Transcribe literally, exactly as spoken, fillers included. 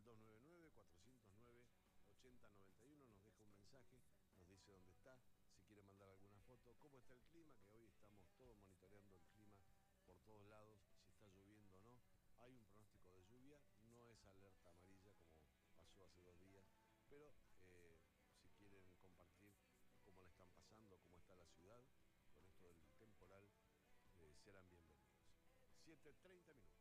dos nueve nueve, cuatrocientos nueve, ochenta noventa y uno, nos deja un mensaje, nos dice dónde está, si quiere mandar alguna foto, cómo está el clima, que hoy estamos todos monitoreando el clima por todos lados, si está lloviendo o no. Hay un pronóstico de lluvia, no es alerta amarilla como pasó hace dos días, pero eh, si quieren compartir cómo la están pasando, cómo está la ciudad, con esto del temporal, eh, serán bienvenidos. siete treinta minutos.